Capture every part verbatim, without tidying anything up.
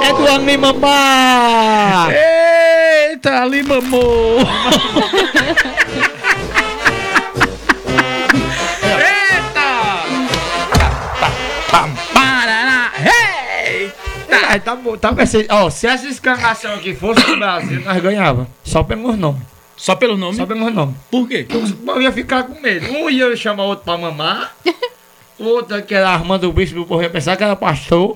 É do Animamá! Eita, ali mamou! É, tá bom, tá pensando. Ó, se essa escangação aqui fosse no Brasil, nós ganhava. Só pelos nomes. Só pelo nome? Só pelos nomes. Por quê? Eu ia ficar com medo. Um ia chamar outro pra mamar. O outro que era Armando Bispo, o povo ia pensar que era pastor.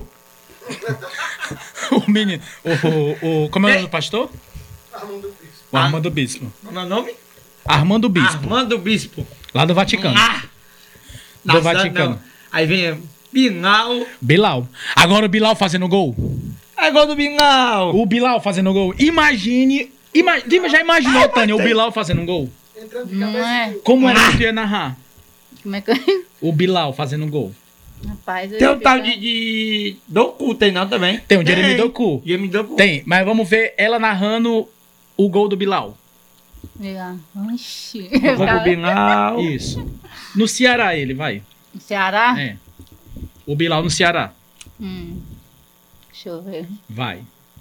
O menino. O, o, o, como é o nome do pastor? Armando Bispo. O Armando Bispo. Como é o nome? Armando Bispo. Armando Bispo. Lá do Vaticano. Ah! Do Vaticano. Não. Aí vem Binal. Bilal. Agora o Bilal fazendo gol. É igual do Binal. O Bilal fazendo gol. Imagine. Ima, já imaginou, Tânia, o Bilal fazendo um gol? Entrando de Não cabeça. é? Como era que tu ia narrar? Como é que... O Bilal fazendo um gol. Rapaz, eu Tem ia um tal ficar- de, de Doku, tem não também? Tem o Jeremy Doku. Jeremy Doku. Tem, mas vamos ver ela narrando o gol do Bilal. Ia- Oxi. Doku do Binal. Isso. No Ceará ele, vai. Ceará? É. O Bilal no Ceará. Hum. Deixa eu ver. Vai.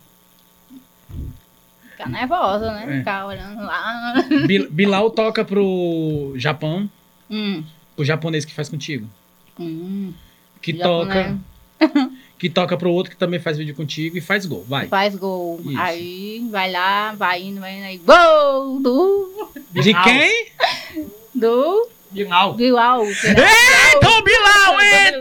Ficar nervosa, né? É. Ficar olhando lá. Bil- Bilal toca pro Japão. Hum. O japonês que faz contigo. Hum. Que Japonês. toca. Que toca pro outro que também faz vídeo contigo e faz gol. Vai. Faz gol. Isso. Aí vai lá, vai indo, vai indo aí. Gol do. De quem? Do. Binal. Bilal. Eita, o Bilal! Eita!